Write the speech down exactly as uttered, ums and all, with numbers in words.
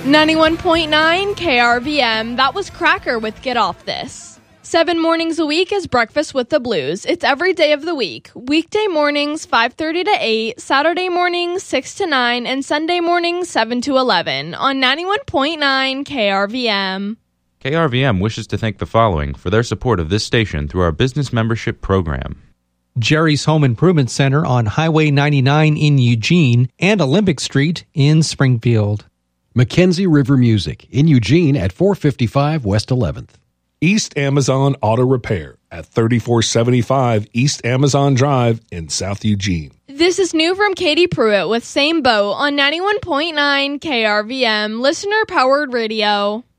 ninety-one point nine K R V M, that was Cracker with Get Off This. Seven mornings a week is Breakfast with the Blues. It's every day of the week. Weekday mornings five thirty to eight, Saturday mornings six to nine, and Sunday mornings seven to eleven on ninety-one point nine K R V M. K R V M wishes to thank the following for their support of this station through our business membership program. Jerry's Home Improvement Center on Highway ninety-nine in Eugene and Olympic Street in Springfield. Mackenzie River Music in Eugene at four fifty-five West eleventh. East Amazon Auto Repair at thirty-four seventy-five East Amazon Drive in South Eugene. This is new from Katie Pruitt with Same Boat on ninety-one point nine K R V M, listener-powered radio.